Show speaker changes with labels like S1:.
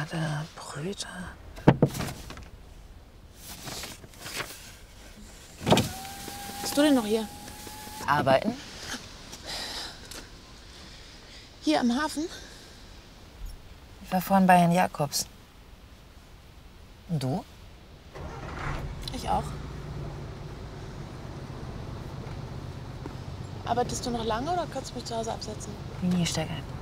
S1: Schokolade, Bröte.
S2: Bist du denn noch hier?
S1: Arbeiten?
S2: Hier am Hafen?
S1: Ich war vorhin bei Herrn Jakobs. Und du?
S2: Ich auch. Arbeitest du noch lange oder kannst du mich zu Hause absetzen?
S1: Nee, steig ein.